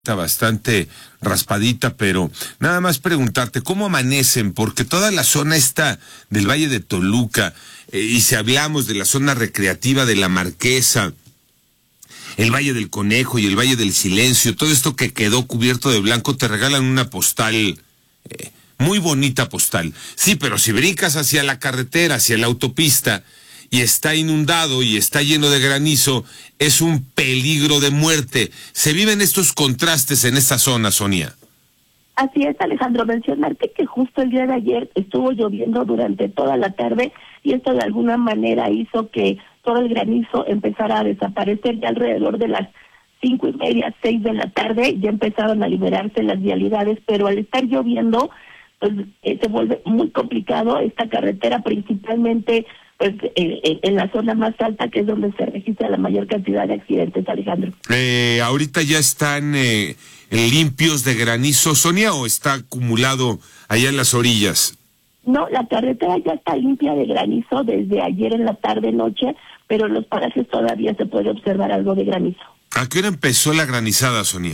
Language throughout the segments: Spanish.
Está bastante raspadita, pero nada más preguntarte, ¿cómo amanecen? Porque toda la zona esta del Valle de Toluca, y si hablamos de la zona recreativa de la Marquesa, el Valle del Conejo y el Valle del Silencio, todo esto que quedó cubierto de blanco, te regalan una postal, muy bonita postal. Sí, pero si brincas hacia la carretera, hacia la autopista, y está inundado y está lleno de granizo, es un peligro de muerte. Se viven estos contrastes en esta zona, Sonia. Así es, Alejandro. Mencionarte que justo el día de ayer estuvo lloviendo durante toda la tarde y esto de alguna manera hizo que todo el granizo empezara a desaparecer. Ya alrededor de las 5:30, 6 de la tarde ya empezaron a liberarse las vialidades, pero al estar lloviendo, pues se vuelve muy complicado esta carretera, principalmente pues en la zona más alta, que es donde se registra la mayor cantidad de accidentes, Alejandro. ¿Ahorita ya están limpios de granizo, Sonia, o está acumulado allá en las orillas? No, la carretera ya está limpia de granizo desde ayer en la tarde-noche, pero en los parajes todavía se puede observar algo de granizo. ¿A qué hora empezó la granizada, Sonia?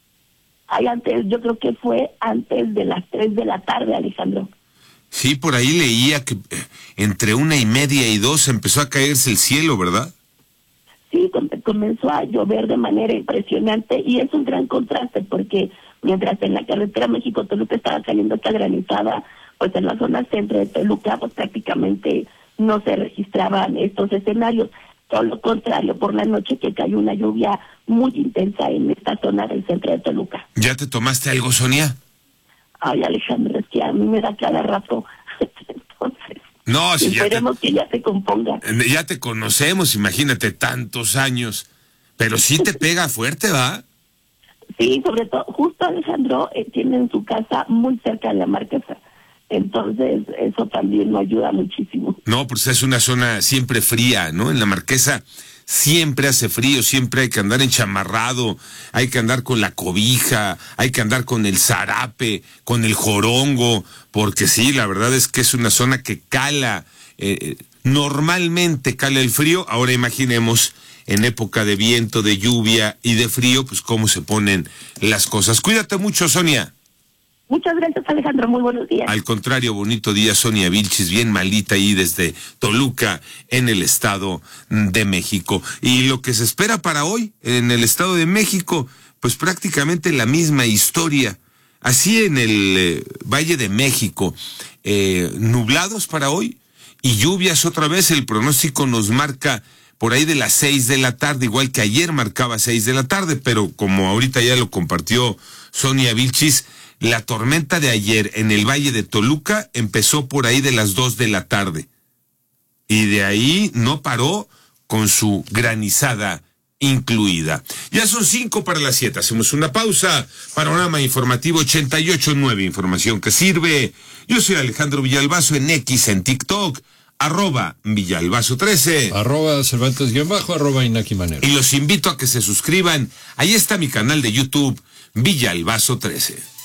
Yo creo que fue antes de las 3 de la tarde, Alejandro. Sí, por ahí leía que entre 1:30 y 2 empezó a caerse el cielo, ¿verdad? Sí, comenzó a llover de manera impresionante y es un gran contraste porque mientras en la carretera México-Toluca estaba cayendo esta granizada, pues en la zona centro de Toluca pues prácticamente no se registraban estos escenarios. Todo lo contrario, por la noche que cayó una lluvia muy intensa en esta zona del centro de Toluca. ¿Ya te tomaste algo, Sonia? Ay, Alejandro, es que a mí me da cada rato. Entonces, no, si esperemos que ya se componga. Ya te conocemos, imagínate, tantos años. Pero sí te pega fuerte, ¿va? Sí, sobre todo, justo Alejandro tienen su casa muy cerca de la Marquesa. Entonces, eso también nos ayuda muchísimo. No, pues es una zona siempre fría, ¿no? En la Marquesa siempre hace frío, siempre hay que andar enchamarrado, hay que andar con la cobija, hay que andar con el zarape, con el jorongo, porque sí, la verdad es que es una zona que cala, normalmente cala el frío. Ahora imaginemos en época de viento, de lluvia y de frío, pues cómo se ponen las cosas. Cuídate mucho, Sonia. Muchas gracias, Alejandro. Muy buenos días. Al contrario, bonito día, Sonia Vilchis, bien malita ahí desde Toluca, en el Estado de México. Y lo que se espera para hoy en el Estado de México, pues prácticamente la misma historia. Así en el Valle de México, nublados para hoy y lluvias otra vez. El pronóstico nos marca por ahí de las 6 de la tarde, igual que ayer marcaba 6 de la tarde, pero como ahorita ya lo compartió Sonia Vilchis, la tormenta de ayer en el Valle de Toluca empezó por ahí de las 2 de la tarde. Y de ahí no paró con su granizada incluida. Ya son 5 para las 7. Hacemos una pausa. Panorama informativo 88.9. Información que sirve. Yo soy Alejandro Villalbazo en X, en TikTok. @Villalbazo13. @Cervantes_, Inaki Manero. Y los invito a que se suscriban. Ahí está mi canal de YouTube, Villalbazo13.